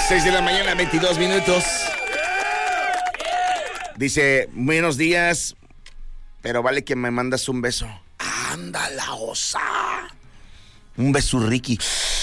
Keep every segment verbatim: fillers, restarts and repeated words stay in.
seis de la mañana, veintidós minutos. Dice, buenos días, pero vale que me mandas un beso. ¡Anda la osa! Un beso, Ricky.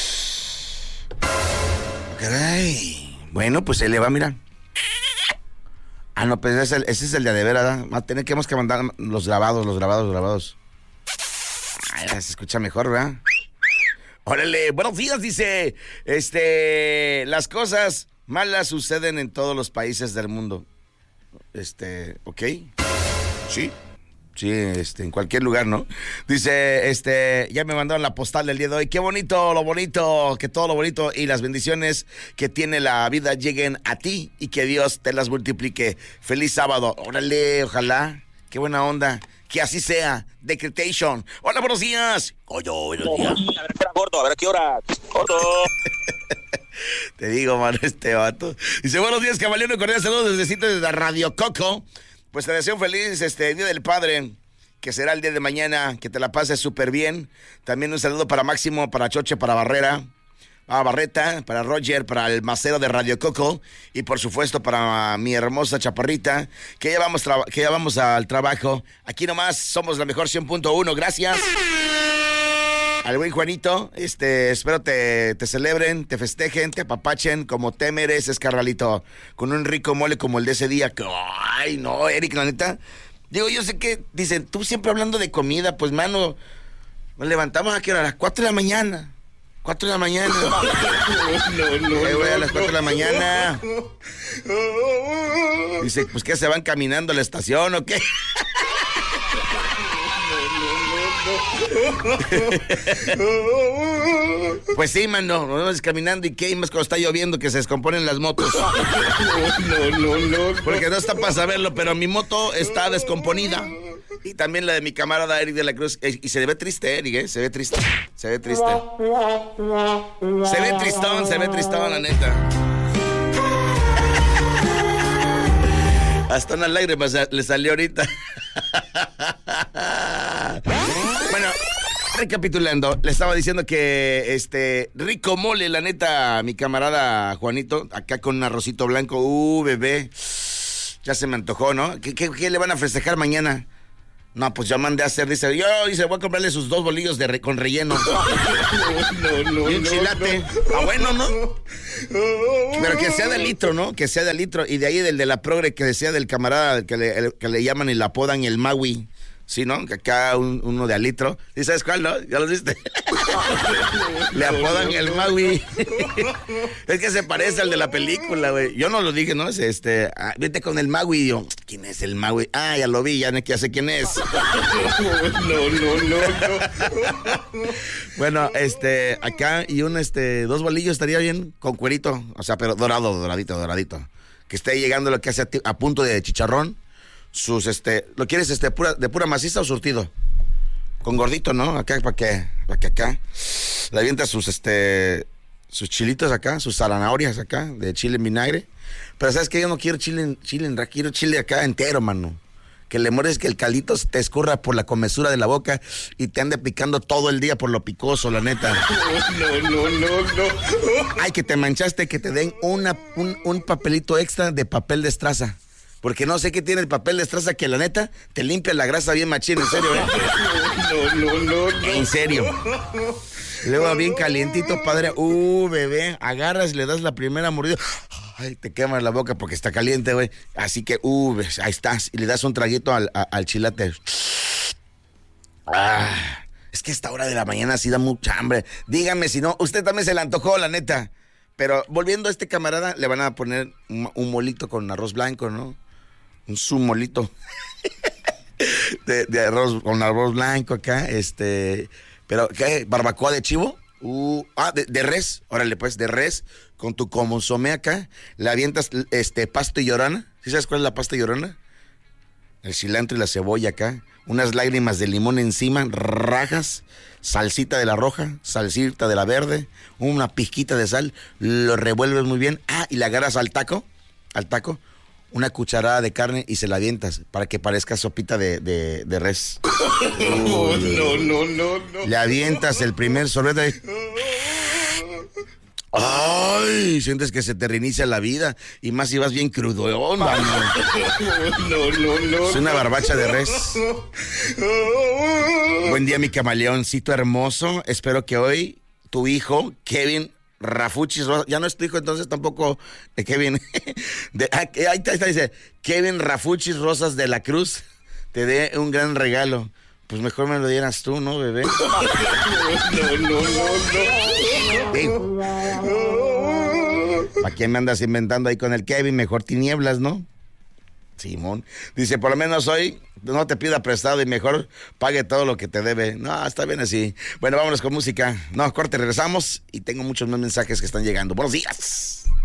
Caray. Bueno, pues se le va, mira. Ah, no, pues ese es el, ese es el de de veras, ¿verdad? Tener que hemos que mandar los grabados, los grabados, los grabados. Ay, se escucha mejor, ¿verdad? Órale, buenos días, dice. Este, las cosas malas suceden en todos los países del mundo. Este, ¿ok? Sí. Sí, este, en cualquier lugar, ¿no? Dice, este, ya me mandaron la postal del día de hoy. Qué bonito, lo bonito, que todo lo bonito y las bendiciones que tiene la vida lleguen a ti y que Dios te las multiplique. Feliz sábado. Órale, ojalá. Qué buena onda. Que así sea. Decretation. Hola, buenos días. Oye, buenos días. A ver qué hora, gordo, a ver qué hora. Gordo. Te digo, mano, este vato. Dice, buenos días, caballero. Cordial saludos desde sitio de la Radio Coco. Pues te deseo un feliz este Día del Padre, que será el día de mañana, que te la pases súper bien. También un saludo para Máximo, para Choche, para Barrera, para Barreta, para Roger, para el macero de Radio Coco y por supuesto para mi hermosa chaparrita, que ya vamos, tra- que ya vamos al trabajo. Aquí nomás somos la mejor cien punto uno, gracias. Al buen Juanito, este, espero te, te celebren, te festejen, te apapachen como te mereces, carnalito, con un rico mole como el de ese día. Que, ay, no, Eric, la neta. Digo, yo sé que, dicen, tú siempre hablando de comida, pues, mano, nos levantamos aquí a las cuatro de la mañana. cuatro de la mañana. No, no, no. Eh, güey, a las cuatro de la mañana. Dice, pues, ¿qué, se van caminando a la estación o qué? Pues sí, mano, nos vamos caminando y qué más cuando está lloviendo que se descomponen las motos. No, no, no, no. Porque no está para saberlo, pero mi moto está descomponida. Y también la de mi camarada Eric de la Cruz. Y se ve triste, Eric, ¿eh? Se ve triste. Se ve triste. Se ve tristón, se ve tristón, la neta. Hasta una lágrima le salió ahorita. Bueno, recapitulando, le estaba diciendo que este rico mole, la neta, mi camarada Juanito, acá con un arrocito blanco. Uh, bebé, ya se me antojó, ¿no? ¿Qué, qué, qué le van a festejar mañana? No, pues ya mandé a hacer, dice, yo, dice, voy a comprarle sus dos bolillos de re, con relleno. No, no, no. Y un chilate. No, no. Ah, bueno, ¿no? Pero que sea de litro, ¿no? Que sea de litro. Y de ahí del de la progre, que sea del camarada que le, el, que le llaman y le apodan el Maui. Sí, ¿no? Que acá un, uno de alitro. ¿Y sabes cuál, no? ¿Ya lo viste? Le apodan el Maui. Es que se parece al de la película, güey. Yo no lo dije, ¿no? Es este, ah, vete con el Maui. Y yo, ¿quién es el Maui? Ah, ya lo vi, ya, ya sé quién es. No, no, no, no. Bueno, este, acá y un, este, dos bolillos estaría bien con cuerito. O sea, pero dorado, doradito, doradito. Que esté llegando lo que hace a, ti, a punto de chicharrón. Sus, este, ¿lo quieres, este, pura, de pura maciza o surtido? Con gordito, ¿no? Acá, para que, para que acá le avienta sus, este, sus chilitos acá, sus zanahorias acá, de chile en vinagre. Pero ¿sabes qué? Yo no quiero chile en, chile en, quiero chile acá entero, mano. Que le mueres que el caldito te escurra por la comesura de la boca y te ande picando todo el día por lo picoso, la neta. No, no, no, no. Ay, que te manchaste, que te den una, un, un papelito extra de papel de estraza. Porque no sé qué tiene el papel de estraza que la neta te limpia la grasa bien machín, en serio, ¿eh? No, no, no, no. En serio. Luego bien calientito, padre. Uh, bebé, agarras, le das la primera mordida. Ay, te quemas la boca porque está caliente, güey. Así que, uh, ahí estás. Y le das un traguito al, a, al chilate. Ah, es que esta hora de la mañana sí da mucha hambre. Dígame si no, usted también se le antojó, la neta. Pero volviendo a este camarada, le van a poner un, un molito con arroz blanco, ¿no? Un sumolito de, de arroz con arroz blanco acá, este, pero ¿qué? ¿Barbacoa de chivo? Uh, ah, de, de res, órale pues, de res, con tu consomé acá, le avientas este pasta y llorona. ¿Sí sabes cuál es la pasta y llorona? El cilantro y la cebolla acá, unas lágrimas de limón encima, rajas, salsita de la roja, salsita de la verde, una pizquita de sal, lo revuelves muy bien, ah, y le agarras al taco, al taco, una cucharada de carne y se la avientas para que parezca sopita de, de, de res. No, no, no, no, no. Le avientas el primer sorbete. ¡Ay! Ay, sientes que se te reinicia la vida. Y más si vas bien crudo. No, no, no, no. Es una barbacha de res. Buen día, mi camaleoncito hermoso. Espero que hoy tu hijo, Kevin Rafuchis Rosas, ya no es tu hijo entonces tampoco, eh, Kevin. de, ah, ahí está, está, dice, Kevin Rafuchis Rosas de la Cruz, te dé un gran regalo. Pues mejor me lo dieras tú, ¿no, bebé? No, no, no, no. ¿Para qué me andas inventando ahí con el Kevin? Mejor tinieblas, ¿no? Simón. Dice, por lo menos hoy no te pida prestado y mejor pague todo lo que te debe. No, está bien así. Bueno, vámonos con música. No, corte, regresamos y tengo muchos más mensajes que están llegando. Buenos días.